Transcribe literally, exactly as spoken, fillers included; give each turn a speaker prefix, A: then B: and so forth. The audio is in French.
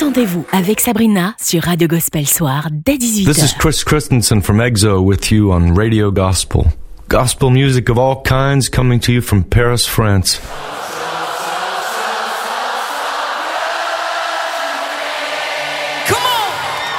A: Détendez-vous avec Sabrina sur Radio Gospel Soir dès dix-huit heures.
B: This is Chris Christensen from EXO with you on Radio Gospel. Gospel music of all kinds coming to you from Paris, France.